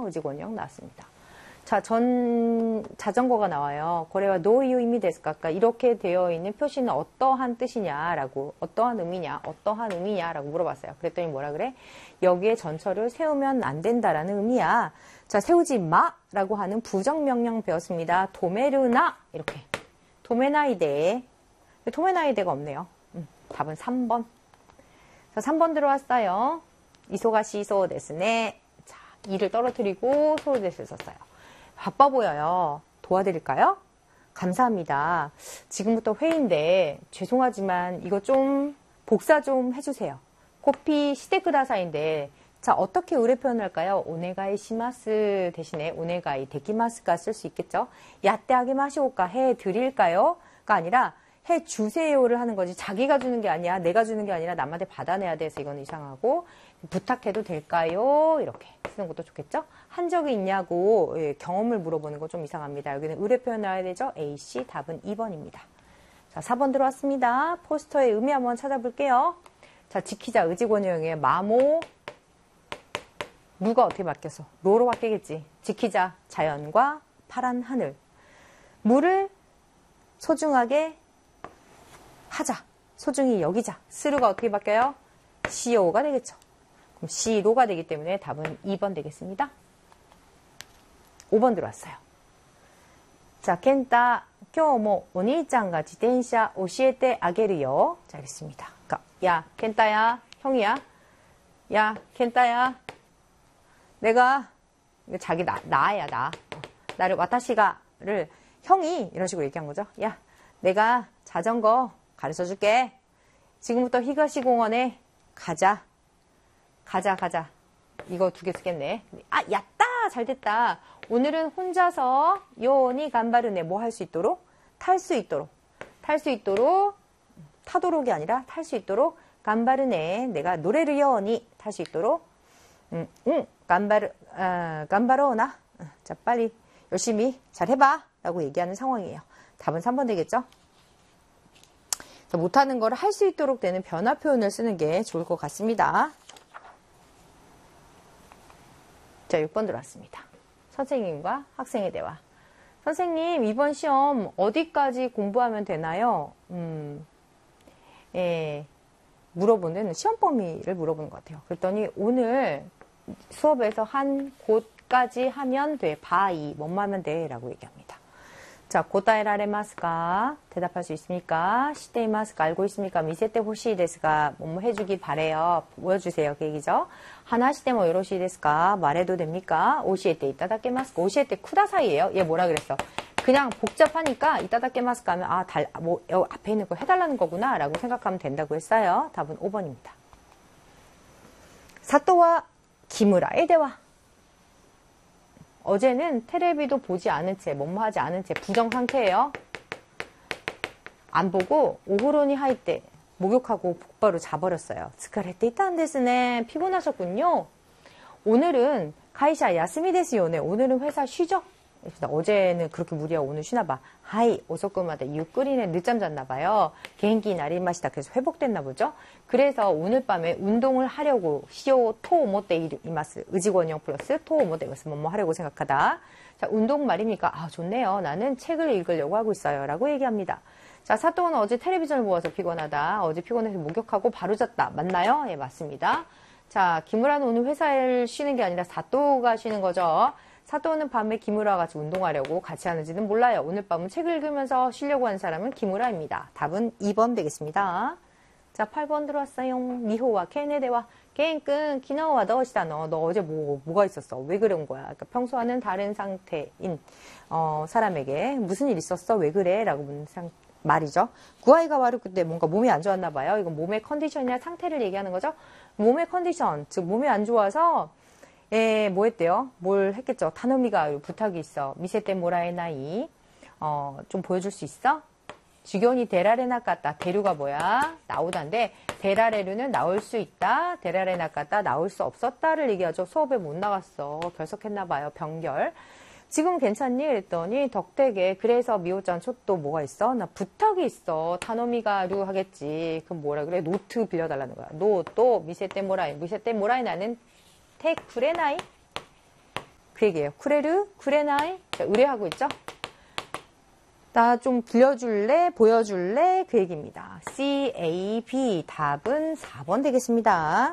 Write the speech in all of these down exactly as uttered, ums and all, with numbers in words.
의지권형 나왔습니다. 자, 전 자전거가 나와요. 고래와 노유 의미 데스까? 이렇게 되어 있는 표시는 어떠한 뜻이냐라고, 어떠한 의미냐, 어떠한 의미냐라고 물어봤어요. 그랬더니 뭐라 그래? 여기에 전철을 세우면 안 된다라는 의미야. 자, 세우지 마라고 하는 부정명령 배웠습니다. 도메르나 이렇게. 도메나이데. 도메나이데가 없네요. 음, 답은 삼 번. 자, 삼 번 들어왔어요. 이소가시 소 데스네. 자, 이를 떨어뜨리고 소로 데스를 썼어요. 바빠 보여요. 도와드릴까요? 감사합니다. 지금부터 회의인데 죄송하지만 이거 좀 복사 좀 해주세요. 코피 시데쿠다사인데 자, 어떻게 의뢰 표현을 할까요? 오네가이 시마스 대신에 오네가이 데키마스가 쓸 수 있겠죠? 야떼 하게 마시오까 해드릴까요? 가 아니라 해주세요를 하는 거지. 자기가 주는 게 아니야. 내가 주는 게 아니라 남한테 받아내야 돼서 이건 이상하고 부탁해도 될까요? 이렇게 쓰는 것도 좋겠죠? 한 적이 있냐고 예, 경험을 물어보는 거 좀 이상합니다. 여기는 의뢰 표현 나와야 되죠? 에이 씨 답은 이 번입니다. 자, 사 번 들어왔습니다. 포스터의 의미 한번 찾아볼게요. 자, 지키자 의지권형의 마모 누가 어떻게 바뀌었어? 로로 바뀌겠지. 지키자 자연과 파란 하늘 물을 소중하게 하자. 소중히 여기자. 스루가 어떻게 바뀌어요? 시오가 되겠죠. 그럼 시로가 되기 때문에 답은 이 번 되겠습니다. 오 번 들어왔어요. 자, 켄타, 今日もお兄ちゃんが自転車教えてあげるよ. 자, 이랬습니다. 그러니까, 야, 켄타야, 형이야. 야, 켄타야. 내가, 자기 나, 나야, 나. 나를, 와타시가를, 형이, 이런 식으로 얘기한 거죠. 야, 내가 자전거 가르쳐 줄게. 지금부터 히가시공원에 가자. 가자, 가자. 이거 두 개 쓰겠네. 아, 야따! 잘 됐다. 오늘은 혼자서 요니 간바르네. 뭐 할 수 있도록? 탈 수 있도록. 탈 수 있도록. 타도록이 아니라 탈 수 있도록. 간바르네. 내가 노래를 요니. 탈 수 있도록. 응, 응. 간바르, 아, 간바로나. 자, 빨리 열심히 잘 해봐. 라고 얘기하는 상황이에요. 답은 삼 번 되겠죠? 자, 못하는 걸 할 수 있도록 되는 변화 표현을 쓰는 게 좋을 것 같습니다. 자, 육 번 들어왔습니다. 선생님과 학생의 대화. 선생님, 이번 시험 어디까지 공부하면 되나요? 음, 예, 물어보는 시험 범위를 물어보는 것 같아요. 그랬더니 오늘 수업에서 한 곳까지 하면 돼. 바이, 뭐뭐 하면 돼. 라고 얘기합니다. 자, 고타에라레마스까? 대답할 수 있습니까? 시테이마스까? 알고 있습니까? 미세테 호시 데스가 뭐뭐 해주기 바래요. 보여주세요. 그 얘기죠. 하나시테 뭐 요로시 데스까? 말해도 됩니까? 오시에테 이따다케마스까? 오시에테 쿠다사이예요. 얘 뭐라 그랬어? 그냥 복잡하니까 이따다케마스까 하면 아, 달, 뭐 앞에 있는 거 해달라는 거구나 라고 생각하면 된다고 했어요. 답은 오 번입니다. 사토와 기무라의 대화. 어제는 테레비도 보지 않은 채, 뭐뭐 하지 않은 채 부정 상태예요. 안 보고 오후로니 할 때 목욕하고 복바로 자버렸어요. 스카레테 이탄 데스네. 피곤하셨군요. 오늘은 카이샤 야스미 데스요네. 오늘은 회사 쉬죠? 어제는 그렇게 무리하고 오늘 쉬나 봐. 하이, 오소쿠마다 유끌이네 늦잠 잤나 봐요. 개인기 나리마시다. 그래서 회복됐나 보죠. 그래서 오늘 밤에 운동을 하려고 시오 토 오모테 이마스 의지권형 플러스 토 오모테 이마스 뭐뭐 하려고 생각하다. 자, 운동 말입니까? 아, 좋네요. 나는 책을 읽으려고 하고 있어요. 라고 얘기합니다. 자, 사토는 어제 텔레비전을 보아서 피곤하다. 어제 피곤해서 목욕하고 바로 잤다. 맞나요? 예, 맞습니다. 자, 기무라는 오늘 회사를 쉬는 게 아니라 사토가 쉬는 거죠. 사토는 밤에 기무라와 같이 운동하려고 같이 하는지는 몰라요. 오늘 밤은 책을 읽으면서 쉬려고 하는 사람은 기무라입니다. 답은 이 번 되겠습니다. 자, 팔 번 들어왔어요. 미호와 케네데와 게임끈 기나와 너시다. 너, 너 어제 뭐, 뭐가 있었어? 왜 그런 거야? 그러니까 평소와는 다른 상태인 어, 사람에게 무슨 일 있었어? 왜 그래? 라고 묻는 상, 말이죠. 구아이가 와르 그때 뭔가 몸이 안 좋았나 봐요. 이건 몸의 컨디션이나 상태를 얘기하는 거죠. 몸의 컨디션, 즉 몸이 안 좋아서 예, 뭐 했대요? 뭘 했겠죠? 타노미가 부탁이 있어. 미세테 모라에 나이. 어, 좀 보여줄 수 있어? 주견이 데라레나 까따. 대류가 뭐야? 나오다인데, 데라레류는 나올 수 있다. 데라레나 까따. 나올 수 없었다를 얘기하죠. 수업에 못 나갔어. 결석했나봐요. 병결. 지금 괜찮니? 그랬더니 덕택에 그래서 미호짱 촛도 뭐가 있어? 나 부탁이 있어. 타노미가 루 하겠지. 그럼 뭐라 그래? 노트 빌려달라는 거야. 노, 또, 미세테 모라이. 미세테 모라이 나는 택, 불에나이? 그 얘기예요. 쿠레르, 쿠레나이. 자, 의뢰하고 있죠? 나 좀 빌려줄래? 보여줄래? 그 얘기입니다. C, A, B. 답은 사 번 되겠습니다.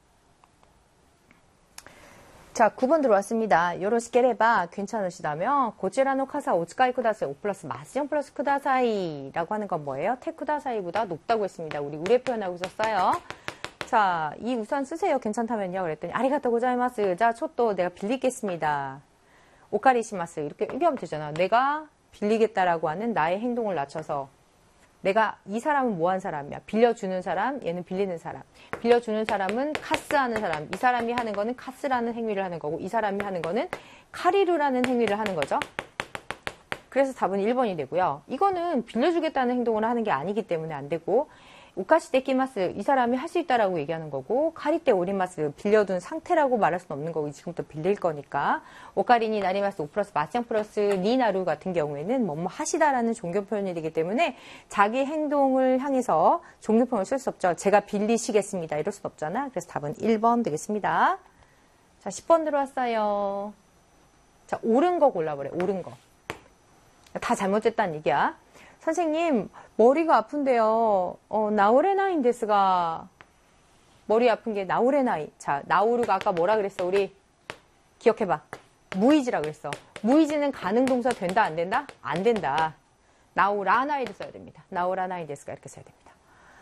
자, 구 번 들어왔습니다. 요로시케레바 괜찮으시다면 고치라노 카사 오츠카이 쿠다사이 오 플러스 마스형 플러스 쿠다사이 라고 하는 건 뭐예요? 테 쿠다사이보다 높다고 했습니다. 우리 우레 표현하고 있었어요. 자, 이 우산 쓰세요. 괜찮다면요. 그랬더니 아리가또 고자이마스. 자, 초또 내가 빌리겠습니다. 오카리시마스. 이렇게 얘기하면 되잖아. 내가 빌리겠다라고 하는 나의 행동을 낮춰서 내가 이 사람은 뭐 한 사람이야? 빌려주는 사람, 얘는 빌리는 사람. 빌려주는 사람은 카스하는 사람. 이 사람이 하는 거는 카스라는 행위를 하는 거고 이 사람이 하는 거는 카리루라는 행위를 하는 거죠. 그래서 답은 일 번이 되고요. 이거는 빌려주겠다는 행동을 하는 게 아니기 때문에 안 되고 오카시 데키마스 이 사람이 할 수 있다라고 얘기하는 거고 카리테 오리마스 빌려둔 상태라고 말할 수는 없는 거고 지금부터 빌릴 거니까 오카리니 나리마스 오 플러스 마스양 플러스 니나루 같은 경우에는 뭐뭐 하시다라는 종교 표현이 되기 때문에 자기 행동을 향해서 종교 표현을 쓸 수 없죠. 제가 빌리시겠습니다. 이럴 수는 없잖아. 그래서 답은 일 번 되겠습니다. 자, 십 번 들어왔어요. 자, 옳은 거 골라보래. 옳은 거. 다 잘못됐다는 얘기야. 선생님, 머리가 아픈데요. 어, 나오레나인 데스가 머리 아픈 게 나오레나이. 자, 나오르가 아까 뭐라 그랬어? 우리 기억해봐. 무이지라 그랬어. 무이지는 가능 동사 된다 안 된다? 안 된다. 나오라나이를 써야 됩니다. 나오라나인 데스가 이렇게 써야 됩니다.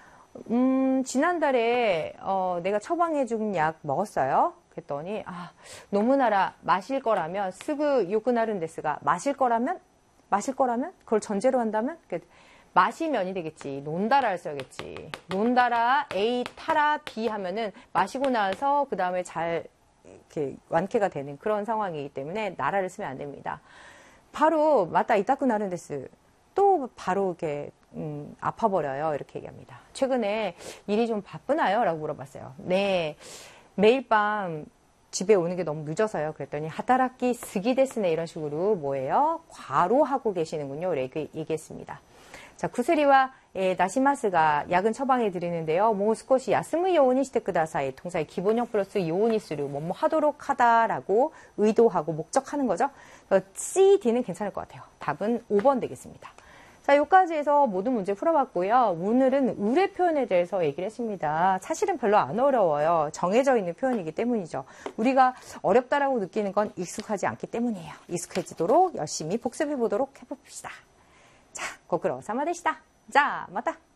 음, 지난달에 어, 내가 처방해준 약 먹었어요. 그랬더니 아, 노무나라 마실 거라면 스그 요크나른 데스가 마실 거라면 마실 거라면? 그걸 전제로 한다면? 마시면이 되겠지. 논다라를 써야겠지. 논다라, A, 타라, B 하면은 마시고 나서 그 다음에 잘 이렇게 완쾌가 되는 그런 상황이기 때문에 나라를 쓰면 안 됩니다. 바로, 맞다, 이따쿠 나른데스. 또 바로 이렇게, 음, 아파버려요. 이렇게 얘기합니다. 최근에 일이 좀 바쁘나요? 라고 물어봤어요. 네. 매일 밤 집에 오는 게 너무 늦어서요. 그랬더니 하타라키 스기데스네 이런 식으로 뭐예요? 과로하고 계시는군요. 이렇게 얘기했습니다. 자, 구스리와 예, 나시마스가 약은 처방해 드리는데요. 뭐 스코시 야스무 요오니 시테 쿠다사이 동사의 기본형 플러스 요오니 쓰루 뭐뭐 하도록 하다라고 의도하고 목적하는 거죠. C, D는 괜찮을 것 같아요. 답은 오 번 되겠습니다. 자, 여기까지 해서 모든 문제 풀어봤고요. 오늘은 의뢰 표현에 대해서 얘기를 했습니다. 사실은 별로 안 어려워요. 정해져 있는 표현이기 때문이죠. 우리가 어렵다라고 느끼는 건 익숙하지 않기 때문이에요. 익숙해지도록 열심히 복습해 보도록 해봅시다. 자, 고쿠로 사마でした. 자, 마타.